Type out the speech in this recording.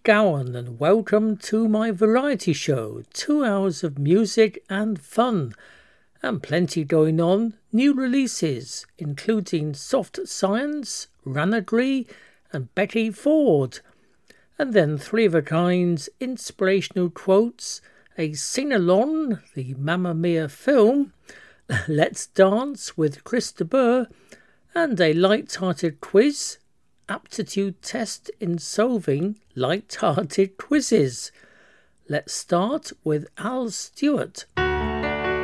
McGowan and welcome to my variety show. 2 hours of music and fun and plenty going on. New releases including Soft Science, Ranagri and Betty Ford. And then three of a kind inspirational quotes, a sing-along, the Mamma Mia film, Let's Dance with Chris de Burgh, and a light-hearted quiz, aptitude test in solving light-hearted quizzes. Let's start with Al Stewart.